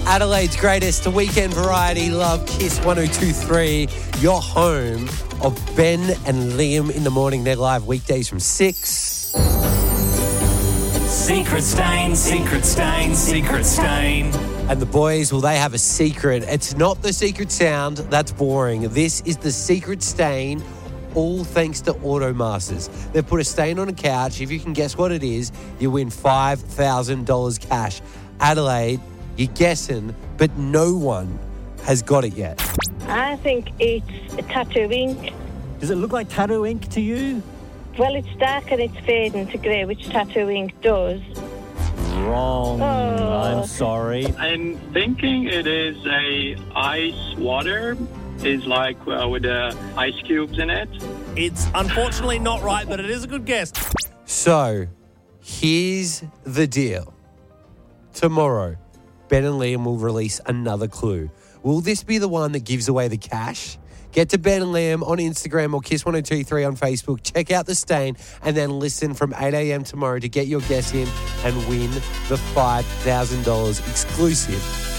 Adelaide's greatest weekend variety, Love Kiss 1023, your home of Ben and Liam in the morning. They're live weekdays from 6. Secret stain, secret stain, secret stain. And the boys, well, they have a secret. It's not the secret sound. That's boring. This is the secret stain, all thanks to Automasters. They've put a stain on a couch. If you can guess what it is, you win $5,000 cash. Adelaide, you're guessing, but no one has got it yet. I think it's a tattoo ink. Does it look like tattoo ink to you? Well, it's dark and it's fading to grey, which tattoo ink does. Wrong. Oh. I'm sorry. I'm thinking it is a ice water. Is like with the ice cubes in it. It's unfortunately not right, but it is a good guess. So, here's the deal. Tomorrow, Ben and Liam will release another clue. Will this be the one that gives away the cash? Get to Ben and Liam on Instagram or Kiss1023 on Facebook. Check out the stain and then listen from 8 a.m. tomorrow to get your guess in and win the $5,000 exclusive